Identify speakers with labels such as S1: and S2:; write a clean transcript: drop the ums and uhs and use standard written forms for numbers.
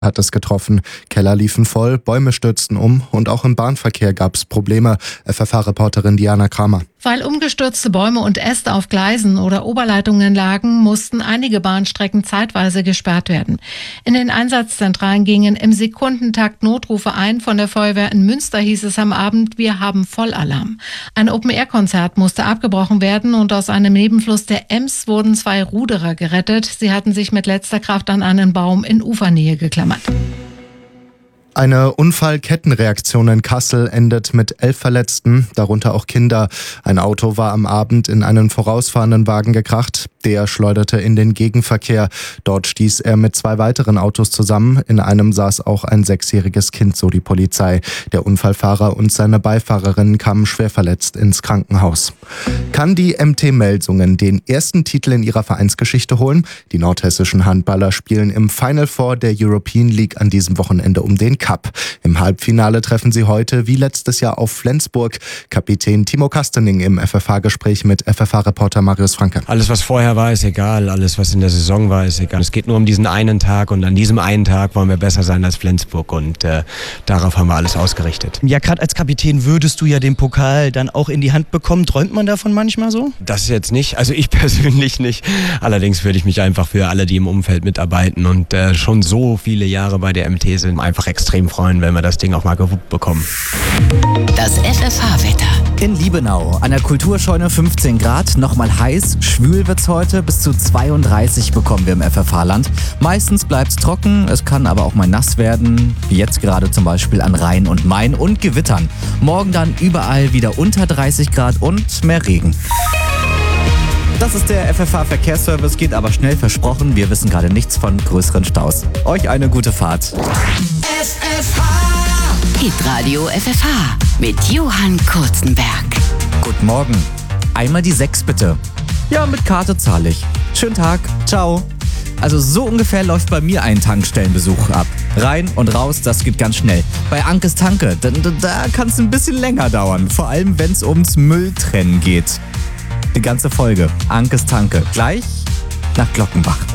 S1: hat es getroffen. Keller liefen voll, Bäume stürzten um und auch im Bahnverkehr gab es Probleme. FFH-Reporterin Diana Kramer.
S2: Weil umgestürzte Bäume und Äste auf Gleisen oder Oberleitungen lagen, mussten einige Bahnstrecken zeitweise gesperrt werden. In den Einsatzzentralen gingen im Sekundentakt Notrufe ein. Von der Feuerwehr in Münster hieß es am Abend, wir haben Vollalarm. Ein Open-Air-Konzert musste abgebrochen werden und aus einem Nebenfluss der Ems wurden 2 Ruderer gerettet. Sie hatten sich mit letzter Kraft an einen Baum in Ufernähe geklammert.
S1: Eine Unfallkettenreaktion in Kassel endet mit 11 Verletzten, darunter auch Kinder. Ein Auto war am Abend in einen vorausfahrenden Wagen gekracht. Der schleuderte in den Gegenverkehr. Dort stieß er mit 2 weiteren Autos zusammen. In einem saß auch ein 6-jähriges Kind, so die Polizei. Der Unfallfahrer und seine Beifahrerin kamen schwer verletzt ins Krankenhaus. Kann die MT Melsungen den ersten Titel in ihrer Vereinsgeschichte holen? Die nordhessischen Handballer spielen im Final Four der European League an diesem Wochenende um den Cup. Im Halbfinale treffen sie heute wie letztes Jahr auf Flensburg. Kapitän Timo Kastening im FFH-Gespräch mit FFH-Reporter Marius Franke.
S3: Alles, was vorher war, ist egal. Alles, was in der Saison war, ist egal. Es geht nur um diesen einen Tag und an diesem einen Tag wollen wir besser sein als Flensburg und darauf haben wir alles ausgerichtet.
S4: Ja, gerade als Kapitän würdest du ja den Pokal dann auch in die Hand bekommen. Träumt man davon manchmal so?
S3: Das ist jetzt nicht, also ich persönlich nicht. Allerdings würde ich mich einfach für alle, die im Umfeld mitarbeiten und schon so viele Jahre bei der MT sind, einfach extrem freuen, wenn wir das Ding auch mal gewuppt bekommen.
S5: Das FFH-Wetter.
S6: In Liebenau, an der Kulturscheune 15 Grad, nochmal heiß, schwül wird's heute, bis zu 32 bekommen wir im FFH-Land. Meistens bleibt's trocken, es kann aber auch mal nass werden, wie jetzt gerade zum Beispiel an Rhein und Main und Gewittern. Morgen dann überall wieder unter 30 Grad und mehr Regen. Das ist der FFH-Verkehrsservice, geht aber schnell, versprochen. Wir wissen gerade nichts von größeren Staus. Euch eine gute Fahrt.
S5: Hitradio FFH mit Johann Kurzenberg.
S6: Guten Morgen. Einmal die 6 bitte. Ja, mit Karte zahle ich. Schönen Tag. Ciao. Also so ungefähr läuft bei mir ein Tankstellenbesuch ab. Rein und raus, das geht ganz schnell. Bei Ankes Tanke, da kann es ein bisschen länger dauern. Vor allem, wenn es ums Mülltrennen geht. Die ganze Folge. Ankes Tanke. Gleich nach Glockenbach.